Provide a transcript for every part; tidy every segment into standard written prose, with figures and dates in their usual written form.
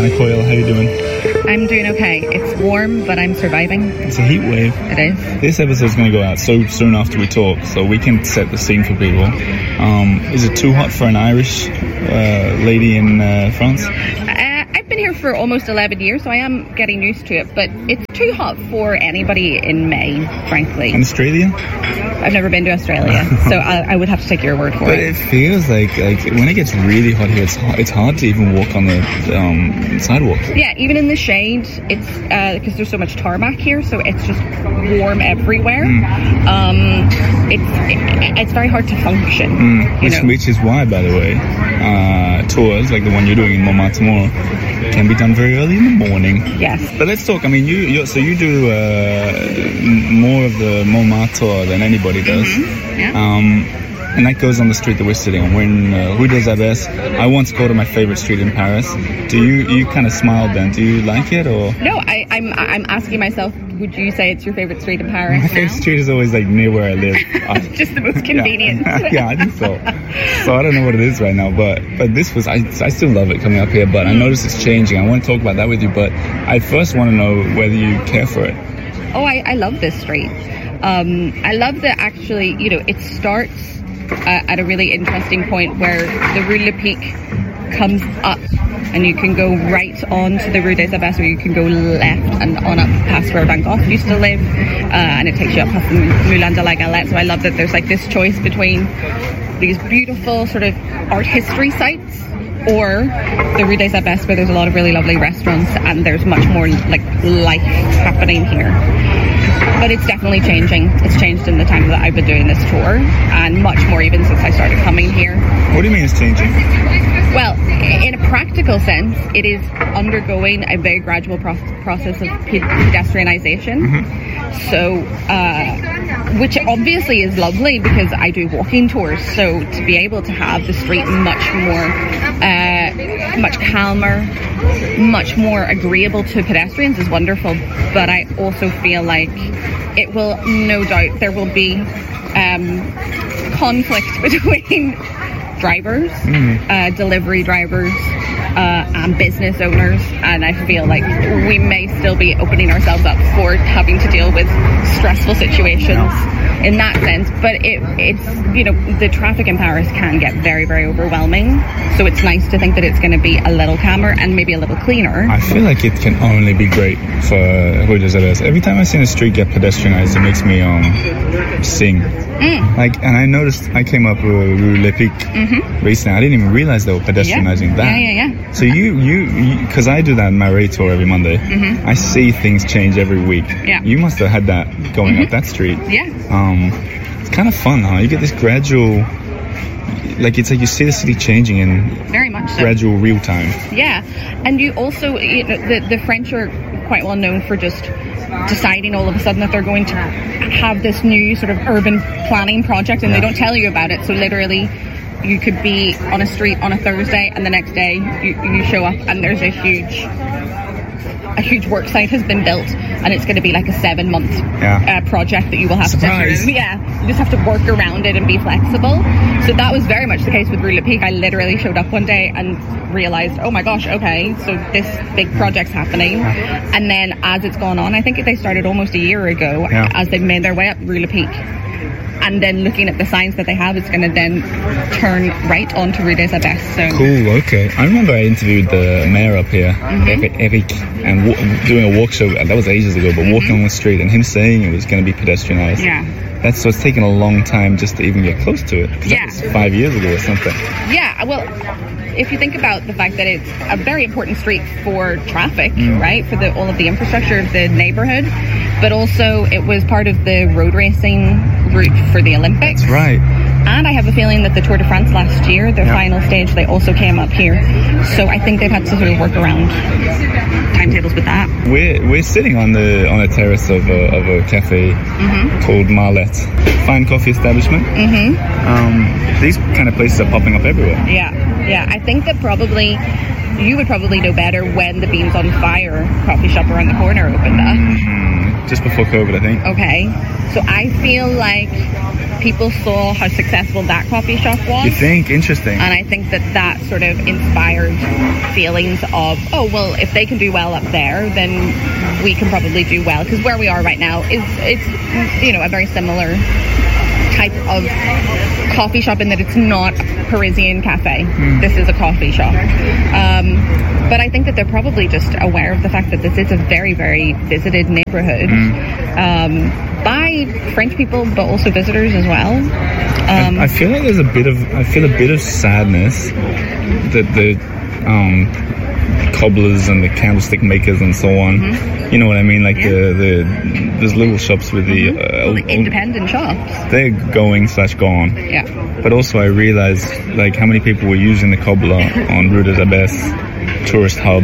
Anna Coyle, how you doing? I'm doing okay. It's warm, but I'm surviving. It's a heat wave. It is. This episode's going to go out so soon after we talk, so we can set the scene for people. Is it too hot for an Irish lady in France? I've been here for almost 11 years, so I am getting used to it, but it's too hot for anybody in May, frankly. In Australia? I've never been to Australia, so I would have to take your word for but it. It feels like when it gets really hot here, it's hard to even walk on the sidewalk. Yeah, even in the shade, it's because there's so much tarmac here, so it's just warm everywhere. It's very hard to function. Which is why, by the way, tours like the one you're doing in Montmartre tomorrow can be done very early in the morning. Yes. But let's talk. I mean, you do more of the Montmartre than anybody does. Mm-hmm. Yeah. And that goes on the street that we're sitting on. We're in Rue des Abbesses. I once called it my favorite street in Paris. Do you kind of smiled then? Do you like it or? No, I'm asking myself. Would you say it's your favorite street in Paris? My favorite street is always like near where I live. Just the most convenient. Yeah, I think so. So I don't know what it is right now, but this was I still love it coming up here. But I notice it's changing. I want to talk about that with you. But I first want to know whether you care for it. Oh, I love this street. I love that actually. It starts at a really interesting point where the Rue Le Pic comes up and you can go right on to the Rue des Abbesses, or you can go left and on up past where Van Gogh used to live, and it takes you up past the Moulin de la Galette. So I love that there's like this choice between these beautiful sort of art history sites or the Rue des Abbesses, where there's a lot of really lovely restaurants and there's much more like life happening here. But it's definitely changing. It's changed in the time that I've been doing this tour, and much more even since I started coming here. What do you mean it's changing? Well, in a practical sense, it is undergoing a very gradual process of pedestrianisation. Mm-hmm. So, which obviously is lovely because I do walking tours. So to be able to have the street much calmer, much more agreeable to pedestrians is wonderful. But I also feel like it will, no doubt, there will be conflict between drivers, delivery drivers, and business owners, and I feel like we may still be opening ourselves up for having to deal with stressful situations in that sense. But it's the traffic in Paris can get very, very overwhelming, so it's nice to think that it's going to be a little calmer and maybe a little cleaner. I feel like it can only be great for Rue des Abbesses. Every time I see a street get pedestrianized, it makes me sing. And I noticed I came up Rue Le Pic recently. I didn't even realize they were pedestrianizing that. Yeah. So you because I do that Marais tour every Monday. I see things change every week. Yeah. You must have had that going up that street. Yeah. It's kind of fun, huh? You get this gradual, it's like you see the city changing in very much so. Gradual real time. Yeah, and you also, the French are quite well known for just deciding all of a sudden that they're going to have this new sort of urban planning project, and they don't tell you about it. So literally, you could be on a street on a Thursday, and the next day you show up and there's a huge work site has been built, and it's going to be like a 7-month project that you will have to you just have to work around it and be flexible. So that was very much the case with Rue Le Pic. I literally showed up one day and realized, oh my gosh, okay, so this big project's happening. And then as it's gone on, I think they started almost a year ago, as they've made their way up Rue Le Pic. And then looking at the signs that they have, it's going to then turn right onto Rue des Abbesses. So. Cool, okay. I remember I interviewed the mayor up here, Eric, and doing a walk show. That was ages ago, but walking on the street and him saying it was going to be pedestrianized. Yeah. So it's taken a long time just to even get close to it. That was 5 years ago or something. Yeah, well, if you think about the fact that it's a very important street for traffic, right, for all of the infrastructure of the neighborhood, but also it was part of the road racing route for the Olympics. That's right. And I have a feeling that the Tour de France last year, their final stage, they also came up here. So I think they've had to sort of work around timetables with that. We're sitting on a terrace of a cafe called Marlette, fine coffee establishment. These kind of places are popping up everywhere. Yeah. I think that probably you would probably know better when the Beans on Fire coffee shop around the corner opened up. just before COVID, I think. Okay. So I feel like people saw how successful that coffee shop was. You think? Interesting. And I think that sort of inspired feelings of, oh, well, if they can do well up there, then we can probably do well. Because where we are right now it's a very similar type of coffee shop in that it's not a Parisian cafe. This is a coffee shop. But I think that they're probably just aware of the fact that this is a very, very visited neighborhood by French people, but also visitors as well. I feel like there's a bit of sadness that the cobblers and the candlestick makers and so on. You know what I mean? Like there's little shops with the independent shops. They're going/gone. Yeah. But also I realized like how many people were using the cobbler on Rue des Abbesses tourist hub.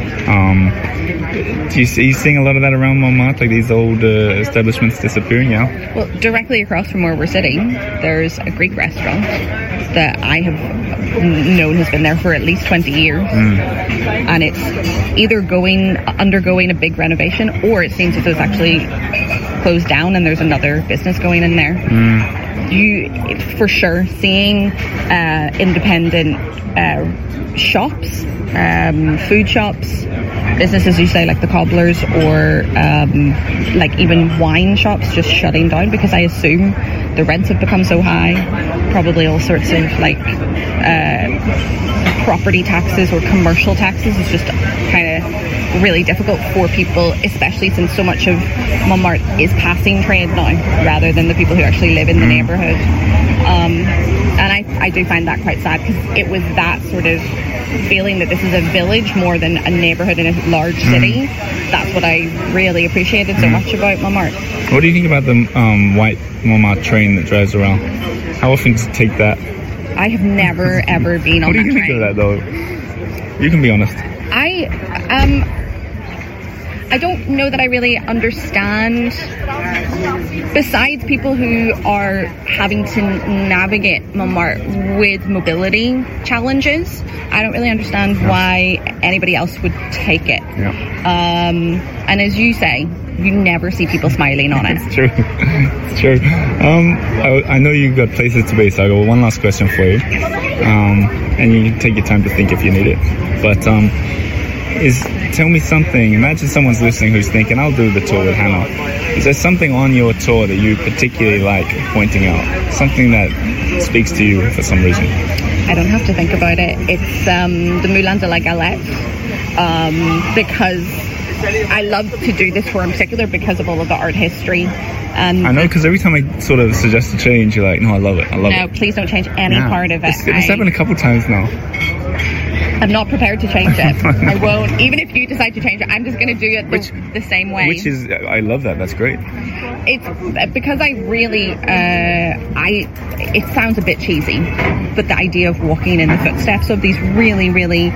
Are you seeing a lot of that around Montmartre, like these old establishments disappearing? Yeah. Well, directly across from where we're sitting, there's a Greek restaurant that I have known has been there for at least 20 years, and it's either undergoing a big renovation, or it seems as though it's actually closed down and there's another business going in there. You, for sure, seeing independent shops, food shops, businesses, you say, like the cobblers, or like even wine shops just shutting down, because I assume the rents have become so high. Probably all sorts of like property taxes or commercial taxes is just kind of really difficult for people, especially since so much of Montmartre is passing trade now rather than the people who actually live in the neighborhood. And I do find that quite sad, because it was that sort of feeling that this is a village more than a neighborhood in a large city. That's what I really appreciated so much about Montmartre. What do you think about the white Montmartre train that drives around? How often do you take that? I have never ever been on that train. What do you think of that, though? You can be honest. I don't know that I really understand, besides people who are having to navigate Montmartre with mobility challenges, I don't really understand why anybody else would take it. And as you say, you never see people smiling on it. It's true. It's true. I know you've got places to be, so I've got one last question for you. And you can take your time to think if you need it. But tell me something. Imagine someone's listening who's thinking, I'll do the tour with Hannah. Is there something on your tour that you particularly like pointing out? Something that speaks to you for some reason? I don't have to think about it. It's the Moulin de la Galette, because I love to do this tour in particular because of all of the art history. I know, because every time I sort of suggest a change, you're like, no, I love it. No, please don't change any part of it. It's happened a couple times now. I'm not prepared to change it. I won't. Even if you decide to change it, I'm just going to do it the same way. I love that. That's great. It's because I really, it sounds a bit cheesy, but the idea of walking in the footsteps of these really, really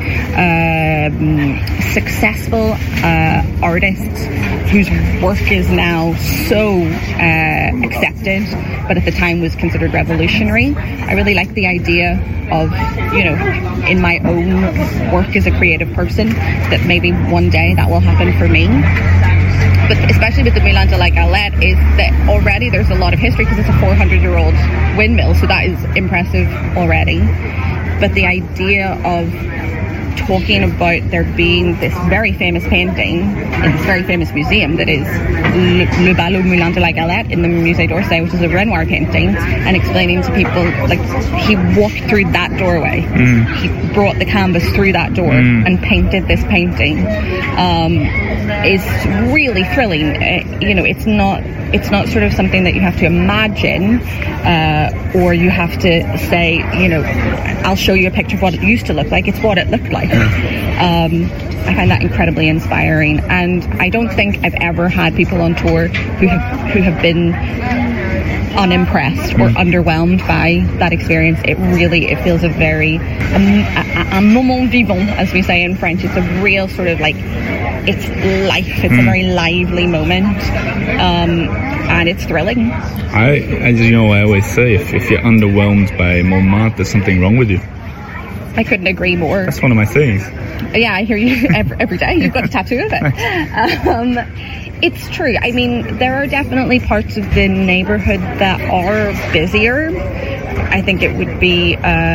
successful artists whose work is now so accepted, but at the time was considered revolutionary. I really like the idea of, in my own work as a creative person, that maybe one day that will happen for me. But especially with the Moulin de la Galette, is that already there's a lot of history, because it's a 400-year-old windmill, so that is impressive already. But the idea of talking about there being this very famous painting in this very famous museum that is Le Bal au Moulin de la Galette in the Musée d'Orsay, which is a Renoir painting, and explaining to people, like, he walked through that doorway, he brought the canvas through that door and painted this painting, is really thrilling. It's not sort of something that you have to imagine, or you have to say, I'll show you a picture of what it used to look like. It's what it looked like. I find that incredibly inspiring, and I don't think I've ever had people on tour who have been unimpressed or underwhelmed by that experience. It feels a very un moment vivant, as we say in French. It's a real sort of like, it's life. It's a very lively moment, and it's thrilling. I always say, if you're underwhelmed by Montmartre, there's something wrong with you. I couldn't agree more. That's one of my things. Yeah, I hear you every day. You've got a tattoo of it. It's true. I mean, there are definitely parts of the neighborhood that are busier. I think it would be,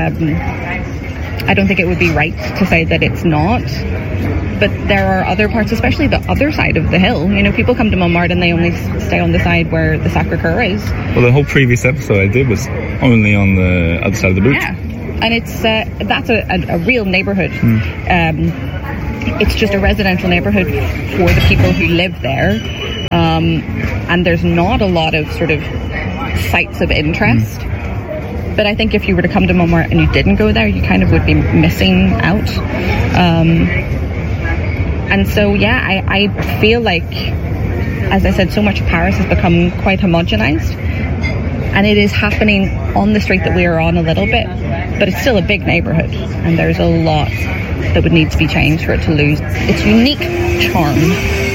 I don't think it would be right to say that it's not. But there are other parts, especially the other side of the hill. You know, people come to Montmartre and they only stay on the side where the Sacre-Cœur is. Well, the whole previous episode I did was only on the other side of the boot. Yeah, and it's that's a real neighborhood. It's just a residential neighborhood for the people who live there. And there's not a lot of sort of sites of interest. But I think if you were to come to Montmartre and you didn't go there, you kind of would be missing out. And so, yeah, I feel like, as I said, so much of Paris has become quite homogenized. And it is happening on the street that we are on a little bit. But it's still a big neighborhood. And there's a lot that would need to be changed for it to lose its unique charm.